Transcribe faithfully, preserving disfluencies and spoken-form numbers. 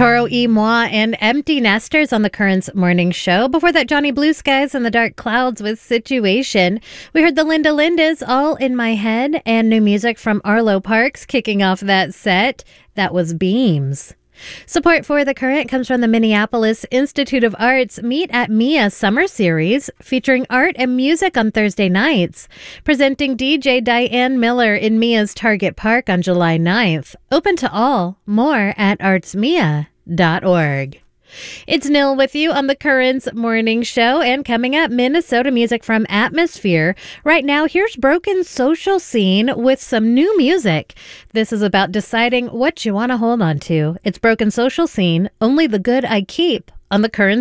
Toro y Moi and Empty Nesters on the Currents Morning Show. Before that, Johnny Blue Skies and the Dark Clouds with Situation. We heard the Linda Lindas, All in My Head, and new music from Arlo Parks kicking off that set. That was Beams. Support for The Current comes from the Minneapolis Institute of Arts Meet at Mia Summer Series, featuring art and music on Thursday nights. Presenting D J Diane Miller in Mia's Target Park on July ninth. Open to all. More at arts mia dot org. It's Nil with you on the Currents Morning Show, and coming up, Minnesota music from Atmosphere. Right now, here's Broken Social Scene with some new music. This is about deciding what you want to hold on to. It's Broken Social Scene, Only the Good I Keep on the Currents